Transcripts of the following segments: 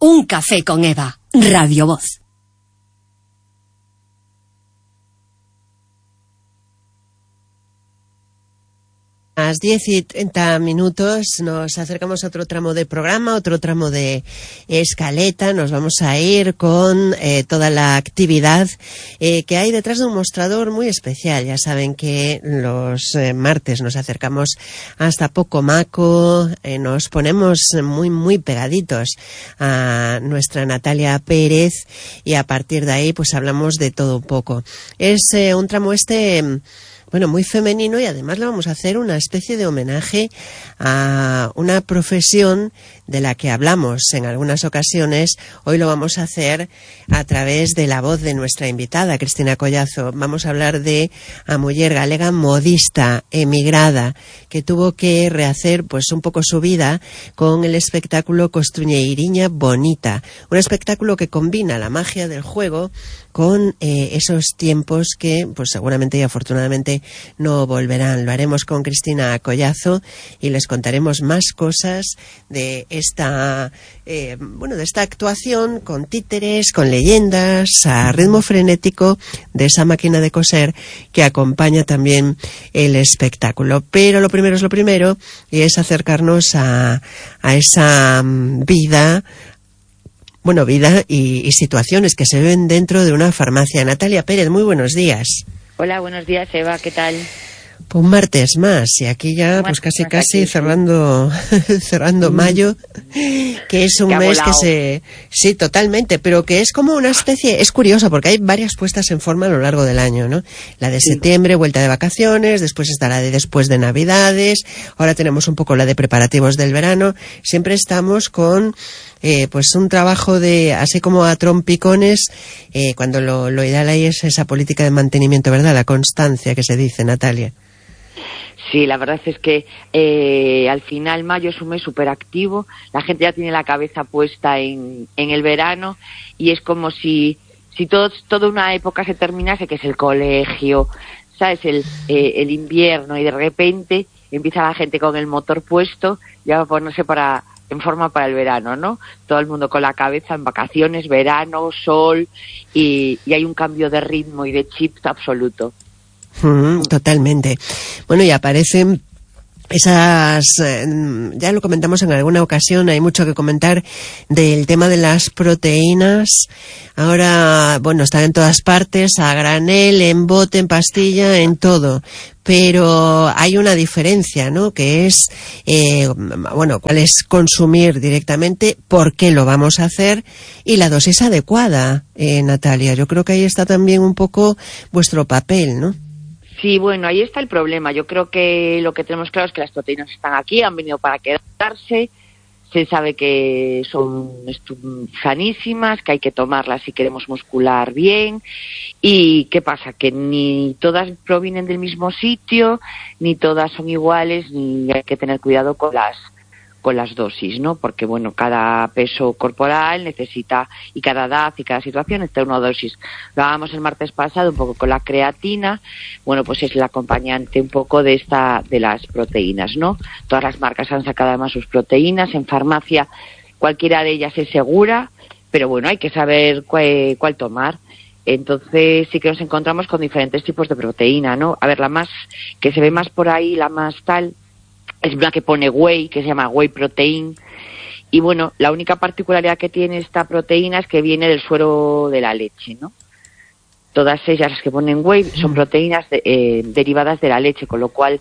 Un café con Eva, Radio Voz. A las 10:30 nos acercamos a otro tramo de programa, otro tramo de escaleta. Nos vamos a ir con toda la actividad que hay detrás de un mostrador muy especial. Ya saben que los martes nos acercamos hasta Pocomaco, nos ponemos muy pegaditos a nuestra Natalia Pérez y a partir de ahí pues hablamos de todo un poco. Es un tramo muy femenino, y además le vamos a hacer una especie de homenaje a una profesión de la que hablamos en algunas ocasiones. Hoy lo vamos a hacer a través de la voz de nuestra invitada, Cristina Collazo. Vamos a hablar de a muller galega modista, emigrada, que tuvo que rehacer pues un poco su vida con el espectáculo Costruñeiriña Bonita, un espectáculo que combina la magia del juego con esos tiempos que pues seguramente y afortunadamente no volverán. Lo haremos con Cristina Collazo y les contaremos más cosas de esta de esta actuación con títeres, con leyendas, a ritmo frenético de esa máquina de coser que acompaña también el espectáculo. Pero lo primero es lo primero, y es acercarnos a esa vida y situaciones que se ven dentro de una farmacia. Natalia Pérez, muy buenos días. Hola, buenos días, Eva, ¿qué tal? Pues un martes más, y aquí ya pues casi cerrando mayo, que es un mes que sí, totalmente, pero que es como una especie, es curioso porque hay varias puestas en forma a lo largo del año, ¿no? La de septiembre, vuelta de vacaciones, después está la de después de Navidades, ahora tenemos un poco la de preparativos del verano. Siempre estamos con pues un trabajo de así como a trompicones, cuando lo ideal ahí es esa política de mantenimiento, ¿verdad? La constancia que se dice, Natalia. Sí, la verdad es que al final mayo es un mes súper activo, la gente ya tiene la cabeza puesta en el verano, y es como si toda una época se terminase, que es el colegio, ¿sabes? El invierno, y de repente empieza la gente con el motor puesto, ya va a ponerse en forma para el verano, ¿no? Todo el mundo con la cabeza en vacaciones, verano, sol, y hay un cambio de ritmo y de chip absoluto. Totalmente. Bueno, y aparecen esas, ya lo comentamos en alguna ocasión, hay mucho que comentar del tema de las proteínas. Ahora, están en todas partes, a granel, en bote, en pastilla, en todo. Pero hay una diferencia, ¿no? Que es, cuál es consumir directamente, por qué lo vamos a hacer y la dosis adecuada, Natalia. Yo creo que ahí está también un poco vuestro papel, ¿no? Sí, bueno, ahí está el problema. Yo creo que lo que tenemos claro es que las proteínas están aquí, han venido para quedarse. Se sabe que son sanísimas, que hay que tomarlas si queremos muscular bien. ¿Y qué pasa? Que ni todas provienen del mismo sitio, ni todas son iguales, ni hay que tener cuidado con las dosis, ¿no? Porque, cada peso corporal necesita, y cada edad y cada situación necesita una dosis. Lo hablábamos el martes pasado un poco con la creatina, pues es el acompañante un poco de las proteínas, ¿no? Todas las marcas han sacado además sus proteínas, en farmacia cualquiera de ellas es segura, pero hay que saber cuál tomar. Entonces sí que nos encontramos con diferentes tipos de proteína, ¿no? A ver, la más, que se ve más por ahí, la más tal, es una que pone whey, que se llama whey protein, y la única particularidad que tiene esta proteína es que viene del suero de la leche, ¿no? Todas ellas, las que ponen whey, son proteínas derivadas de la leche, con lo cual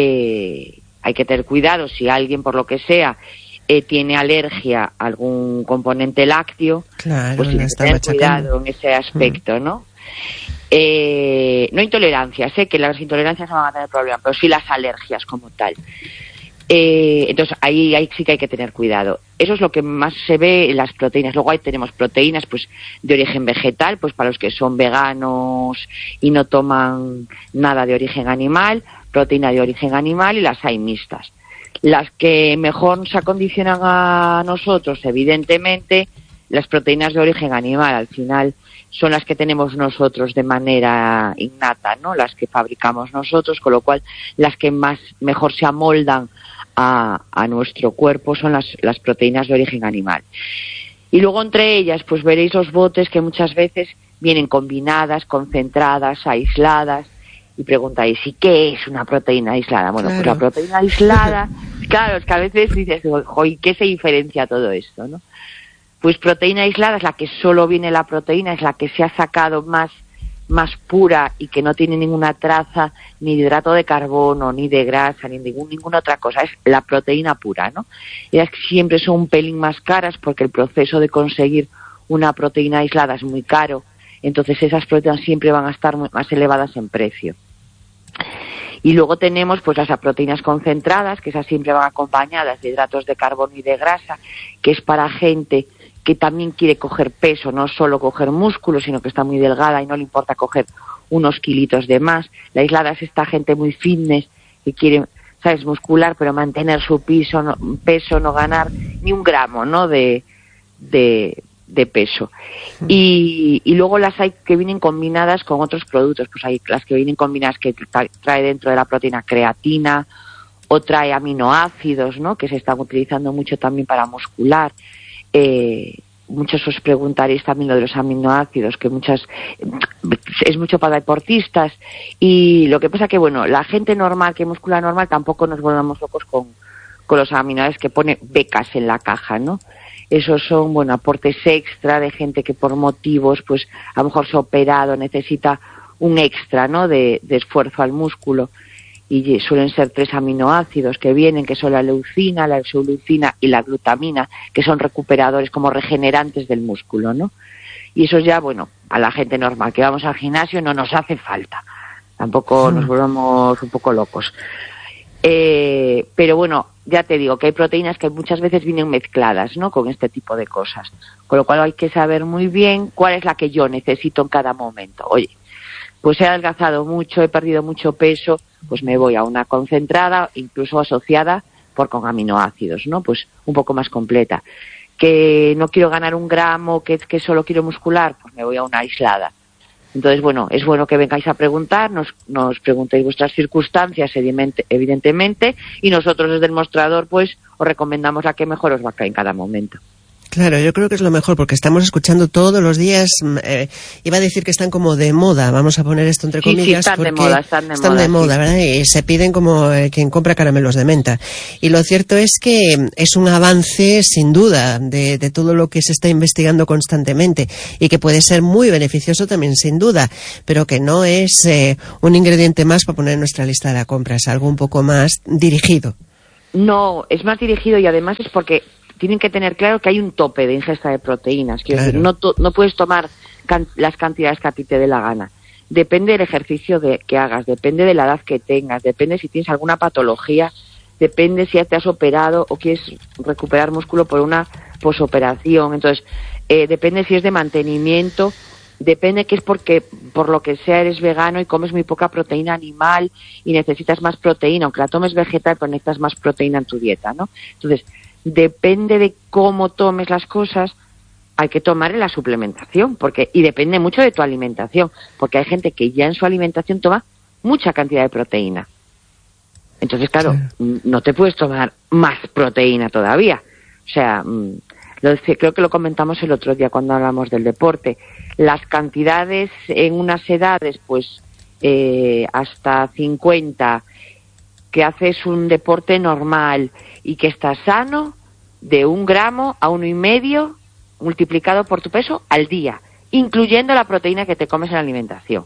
hay que tener cuidado si alguien, por lo que sea, tiene alergia a algún componente lácteo, claro, pues hay que tener cuidado en ese aspecto, ¿no? No intolerancias, que las intolerancias no van a tener problema, pero sí las alergias como tal. Entonces ahí sí que hay que tener cuidado. Eso es lo que más se ve en las proteínas. Luego ahí tenemos proteínas pues de origen vegetal, pues para los que son veganos y no toman nada de origen animal, proteína de origen animal, y las hay mixtas. Las que mejor se acondicionan a nosotros, evidentemente, las proteínas de origen animal, al final son las que tenemos nosotros de manera innata, ¿no? Las que fabricamos nosotros, con lo cual las que mejor se amoldan a nuestro cuerpo son las proteínas de origen animal. Y luego entre ellas, pues veréis los botes que muchas veces vienen combinadas, concentradas, aisladas, y preguntáis, ¿y qué es una proteína aislada? Bueno, claro. Pues la proteína aislada, claro, es que a veces dices, ¿y qué se diferencia todo esto, no? Pues proteína aislada es la que solo viene la proteína, es la que se ha sacado más pura y que no tiene ninguna traza ni de hidrato de carbono, ni de grasa, ni de ninguna otra cosa, es la proteína pura, ¿no? Ellas siempre son un pelín más caras porque el proceso de conseguir una proteína aislada es muy caro, entonces esas proteínas siempre van a estar más elevadas en precio. Y luego tenemos pues las proteínas concentradas, que esas siempre van acompañadas de hidratos de carbono y de grasa, que es para gente que también quiere coger peso, no solo coger músculo, sino que está muy delgada y no le importa coger unos kilitos de más. La aislada es esta gente muy fitness que quiere, ¿sabes?, muscular, pero mantener su peso, no ganar ni un gramo, ¿no?, de peso. Y luego las hay que vienen combinadas con otros productos, pues hay las que vienen combinadas que trae dentro de la proteína creatina, o trae aminoácidos, ¿no?, que se están utilizando mucho también para muscular. Muchos os preguntaréis también lo de los aminoácidos, que es mucho para deportistas, y lo que pasa que, bueno, la gente normal, que muscula normal, tampoco nos volvamos locos con los aminoácidos que pone becas en la caja, ¿no? Esos son, bueno, aportes extra de gente que por motivos, pues a lo mejor se ha operado, necesita un extra, ¿no?, de esfuerzo al músculo. Y suelen ser 3 aminoácidos que vienen, que son la leucina, la isoleucina y la glutamina, que son recuperadores, como regenerantes del músculo, ¿no? Y eso ya, bueno, a la gente normal que vamos al gimnasio no nos hace falta. Tampoco nos volvemos un poco locos. Pero bueno, ya te digo que hay proteínas que muchas veces vienen mezcladas, ¿no?, con este tipo de cosas. Con lo cual hay que saber muy bien cuál es la que yo necesito en cada momento. Oye, pues he adelgazado mucho, he perdido mucho peso, pues me voy a una concentrada, incluso asociada con aminoácidos, ¿no? Pues un poco más completa. Que no quiero ganar un gramo, que solo quiero muscular, pues me voy a una aislada. Entonces, bueno, es bueno que vengáis a preguntar, nos preguntéis vuestras circunstancias, evidentemente, y nosotros desde el mostrador, pues, os recomendamos la que mejor os va a caer en cada momento. Claro, yo creo que es lo mejor, porque estamos escuchando todos los días, iba a decir que están como de moda, vamos a poner esto entre comillas, sí, están de moda, ¿verdad? Y se piden como quien compra caramelos de menta. Y lo cierto es que es un avance, sin duda, de todo lo que se está investigando constantemente, y que puede ser muy beneficioso también, sin duda, pero que no es un ingrediente más para poner en nuestra lista de la compra, es algo un poco más dirigido. No, es más dirigido, y además es porque tienen que tener claro que hay un tope de ingesta de proteínas. Quiero decir, no puedes tomar las cantidades que a ti te dé la gana. Depende del ejercicio que hagas, depende de la edad que tengas, depende si tienes alguna patología, depende si ya te has operado o quieres recuperar músculo por una posoperación. Entonces, depende si es de mantenimiento, depende que es porque por lo que sea eres vegano y comes muy poca proteína animal y necesitas más proteína, aunque la tomes vegetal, pero necesitas más proteína en tu dieta, ¿no? Entonces, depende de cómo tomes las cosas, hay que tomar la suplementación, y depende mucho de tu alimentación, porque hay gente que ya en su alimentación toma mucha cantidad de proteína. Entonces, claro, no te puedes tomar más proteína todavía. O sea, creo que lo comentamos el otro día cuando hablamos del deporte. Las cantidades en unas edades, pues hasta 50, que haces un deporte normal y que estás sano, de 1 gramo a 1,5 multiplicado por tu peso al día, incluyendo la proteína que te comes en la alimentación.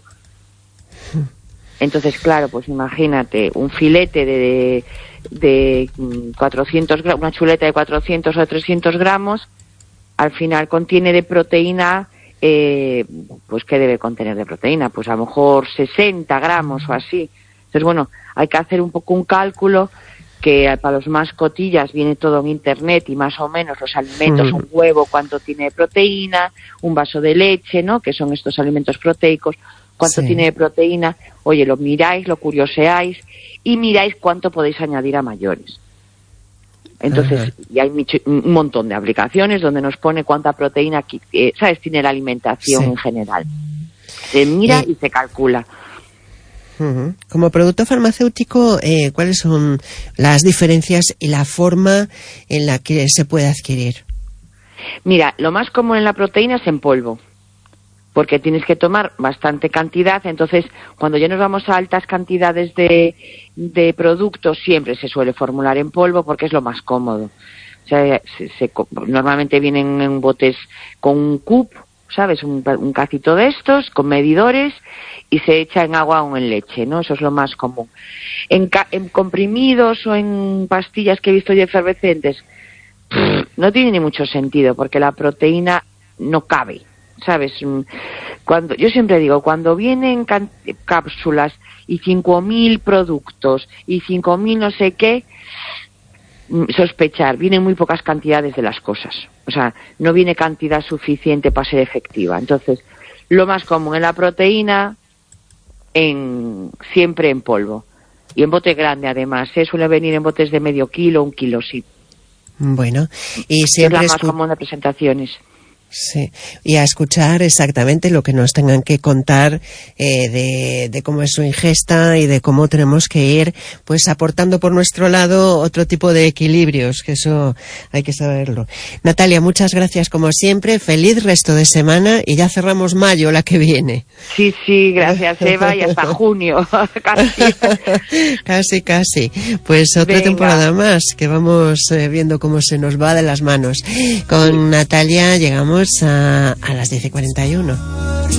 Entonces, claro, pues imagínate, un filete de 400 gramos, una chuleta de 400 o 300 gramos, al final contiene de proteína, pues ¿qué debe contener de proteína? Pues a lo mejor 60 gramos o así. Entonces, bueno, hay que hacer un poco un cálculo, que para los más cotillas viene todo en internet, y más o menos los alimentos, un huevo, cuánto tiene de proteína, un vaso de leche, ¿no?, que son estos alimentos proteicos, cuánto tiene de proteína. Oye, lo miráis, lo curioseáis y miráis cuánto podéis añadir a mayores. Entonces, y hay un montón de aplicaciones donde nos pone cuánta proteína, ¿sabes?, tiene la alimentación en general. Se mira y se calcula. Como producto farmacéutico, ¿cuáles son las diferencias y la forma en la que se puede adquirir? Mira, lo más común en la proteína es en polvo, porque tienes que tomar bastante cantidad. Entonces, cuando ya nos vamos a altas cantidades de productos, siempre se suele formular en polvo porque es lo más cómodo. O sea, normalmente vienen en botes con un cup, ¿sabes? Un cacito de estos, con medidores, y se echa en agua o en leche, ¿no? Eso es lo más común. En comprimidos o en pastillas que he visto yo efervescentes, no tiene ni mucho sentido, porque la proteína no cabe, ¿sabes? Yo siempre digo, cuando vienen cápsulas y 5.000 productos y 5.000 no sé qué, sospechar, vienen muy pocas cantidades de las cosas. O sea, no viene cantidad suficiente para ser efectiva. Entonces, lo más común en la proteína, siempre en polvo. Y en bote grande, además. Suele venir en botes de medio kilo, 1 kilo, sí. Bueno, y siempre es la más común de presentaciones. Sí, y a escuchar exactamente lo que nos tengan que contar de cómo es su ingesta y de cómo tenemos que ir pues aportando por nuestro lado otro tipo de equilibrios, que eso hay que saberlo. Natalia, muchas gracias como siempre, feliz resto de semana y ya cerramos mayo la que viene. Sí, gracias Eva, y hasta junio, casi. Pues otra temporada más que vamos viendo cómo se nos va de las manos. Con Natalia llegamos a las 10:41.